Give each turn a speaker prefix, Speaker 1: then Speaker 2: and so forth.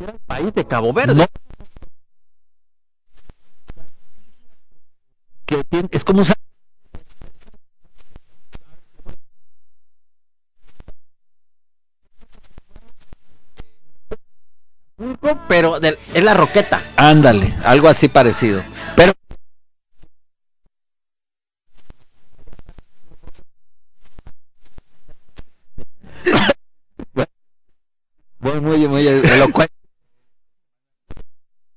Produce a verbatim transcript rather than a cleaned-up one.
Speaker 1: País de Cabo Verde.
Speaker 2: No, que tiene- es como un
Speaker 1: Acapulco, pero del- es la Roqueta.
Speaker 2: ándale, algo así parecido. Pero bueno, muy, muy elocuente.